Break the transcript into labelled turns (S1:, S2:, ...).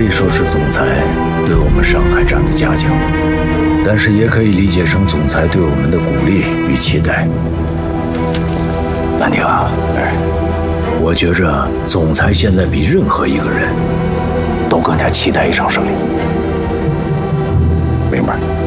S1: 以说是总裁对我们上海站的嘉奖，但是也可以理解成总裁对我们的鼓励与期待。南宁啊，我觉着总裁现在比任何一个人都更加期待一场胜利。
S2: 明白。